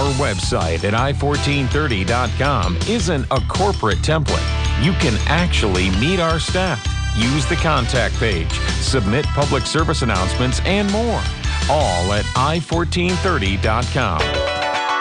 Our website at i1430.com isn't a corporate template. You can actually meet our staff, use the contact page, submit public service announcements, and more. All at i1430.com.